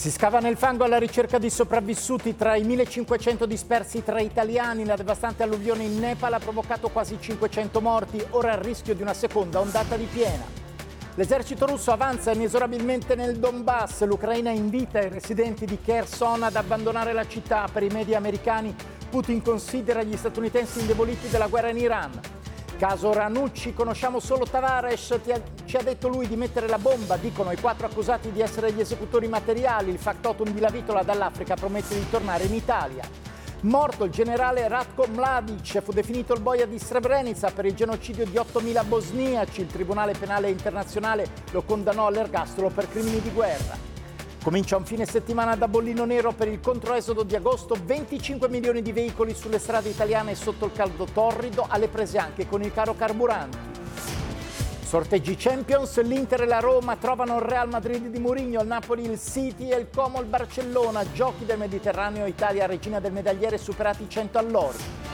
Si scava nel fango alla ricerca di sopravvissuti tra i 1500 dispersi tra italiani. La devastante alluvione in Nepal ha provocato quasi 500 morti, ora il rischio di una seconda ondata di piena. L'esercito russo avanza inesorabilmente nel Donbass. L'Ucraina invita i residenti di Kherson ad abbandonare la città. Per i media americani, Putin considera gli statunitensi indeboliti della guerra in Iran. Caso Ranucci, conosciamo solo Tavares, ci ha detto lui di mettere la bomba, dicono i 4 accusati di essere gli esecutori materiali. Il factotum di Lavitola dall'Africa promette di tornare in Italia. Morto il generale Ratko Mladic, fu definito il boia di Srebrenica per il genocidio di 8.000 bosniaci. Il Tribunale Penale Internazionale lo condannò all'ergastolo per crimini di guerra. Comincia un fine settimana da bollino nero per il controesodo di agosto, 25 milioni di veicoli sulle strade italiane sotto il caldo torrido, alle prese anche con il caro carburanti. Sorteggi Champions, l'Inter e la Roma trovano il Real Madrid di Mourinho, il Napoli il City e il Como il Barcellona. Giochi del Mediterraneo, Italia regina del medagliere, superati 100 all'oro.